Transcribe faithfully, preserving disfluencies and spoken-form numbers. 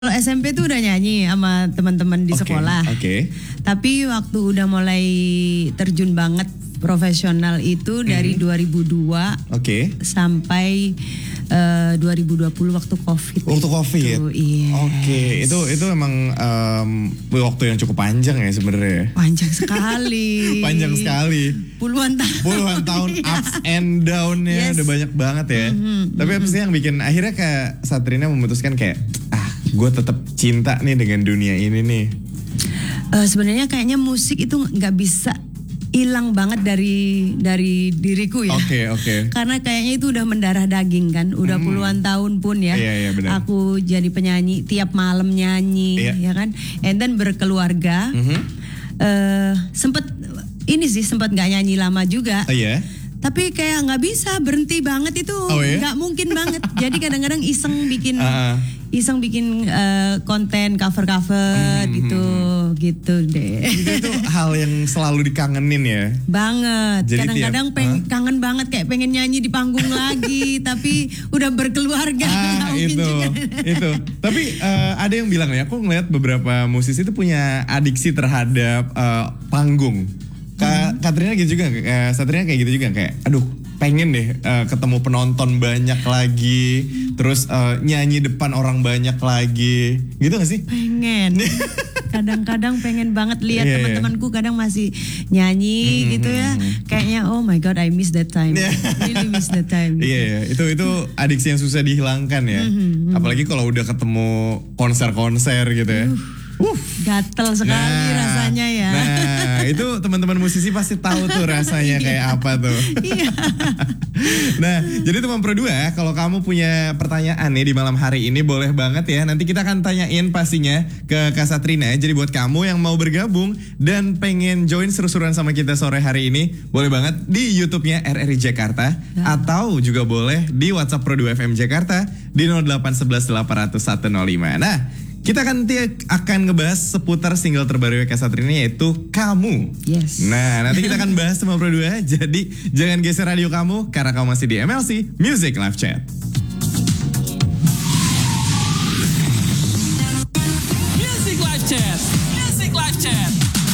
Kalau S M P tuh udah nyanyi sama teman-teman di Oke, sekolah. Oke. Tapi waktu udah mulai terjun banget profesional itu dari dua ribu dua Oke. sampai eh, dua ribu dua puluh waktu Covid. Waktu Covid. Itu, iya. Oke, itu itu emang em, waktu yang cukup panjang ya sebenarnya. Panjang sekali. Panjang sekali. Puluhan tahun. Puluhan tahun ups and down-nya Yes. udah banyak banget ya. Mhm, Tapi apa sih yang bikin akhirnya kayak Satrina memutuskan kayak ah, gue tetap cinta nih dengan dunia ini nih. Eh, sebenarnya kayaknya musik itu nggak bisa hilang banget dari dari diriku ya. Oke, oke. Karena kayaknya itu udah mendarah daging kan, udah Hmm. puluhan tahun pun ya. Iya, iya, benar. Aku jadi penyanyi tiap malam nyanyi, Iya. ya kan. And then berkeluarga. Mhm. eh, sempet ini sih sempat nggak nyanyi lama juga. Oh iya. Tapi kayak nggak bisa berhenti banget itu, Oh, iya? nggak mungkin banget. Jadi kadang-kadang iseng bikin, Ah, ah. iseng bikin eh, konten cover-cover Hmm, gitu, gitu deh. Itu tuh hal yang selalu dikangenin ya. Banget. Jadi Kadang-kadang tiap- peng- Hah? kangen banget kayak pengen nyanyi di panggung lagi, tapi udah berkeluarga. Ah, Mungkin itu, juga. itu. Tapi eh, ada yang bilang ya, aku ngeliat beberapa musisi itu punya adiksi terhadap eh, panggung. Ka Katrina gitu juga, eh, Satrina kayak gitu juga kayak, aduh, pengen deh eh, ketemu penonton banyak lagi, terus eh, nyanyi depan orang banyak lagi, gitu gak sih? Pengen. Kadang-kadang pengen banget lihat Iya, iya. teman-temanku kadang masih nyanyi gitu ya. Kayaknya oh my god, I miss that time. Iya. Really miss that time. Iya, iya, itu itu adiksi yang susah dihilangkan ya. Apalagi kalau udah ketemu konser-konser gitu ya. Uh. Gatel sekali rasanya ya. Nah, itu teman-teman musisi pasti tahu tuh rasanya kayak apa tuh. Iya. Nah, jadi teman Pro dua, kalau kamu punya pertanyaan nih di malam hari ini boleh banget ya. Nanti kita akan tanyain pastinya ke Kak Satrina. Jadi buat kamu yang mau bergabung dan pengen join seru-seruan sama kita sore hari ini, boleh banget di YouTube-nya R R I Jakarta atau juga boleh di WhatsApp Pro dua F M Jakarta di nol delapan satu satu delapan nol nol satu nol lima. Nah, kita kan nanti akan ngebahas seputar single terbaru Kak Satrina yaitu Kamu. Yes. Nah, nanti kita akan bahas sama Pro dua. Jadi jangan geser radio kamu karena kamu masih di M L C Music Live Chat.